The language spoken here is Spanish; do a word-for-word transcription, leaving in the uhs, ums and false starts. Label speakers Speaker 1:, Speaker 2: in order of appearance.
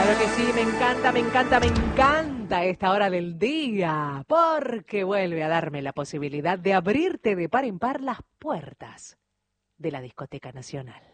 Speaker 1: Claro que sí, me encanta, me encanta, me encanta esta hora del día, porque vuelve a darme la posibilidad de abrirte de par en par las puertas de la Discoteca Nacional.